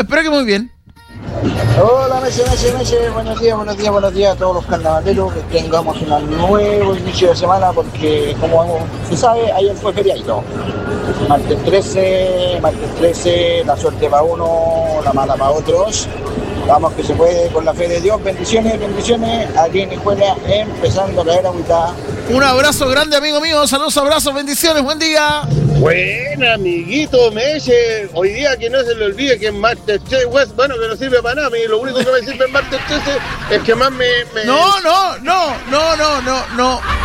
Espero que muy bien. Hola, Meche. Buenos días a todos los carnavaleros. Que tengamos un nuevo inicio de semana porque, como se sabe, ayer fue feriado. Martes 13, la suerte para uno, la mala para otros. Vamos que se puede con la fe de Dios. Bendiciones. Aquí en Escuela, empezando a caer agüita. Un abrazo grande, amigo mío. Saludos, abrazos, bendiciones. Buen día. Buena, amiguito Meche. Hoy día que no se le olvide que en martes 13, bueno, que no sirve para nada. Lo único que me sirve en martes 13 es que más me... No.